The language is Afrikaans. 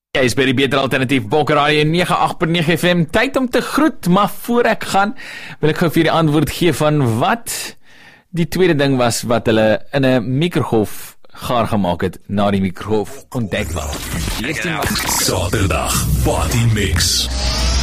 Jy is by die beter alternatief Bokkeradio 98.9 FM. Tyd om te groet, maar voor ek gaan, wil ek gou vir die antwoord gee van wat die tweede ding was wat hulle in 'n mikrogolf gaar gemaak het na die mikrogolf ontdek was. Saterdag Party Mix.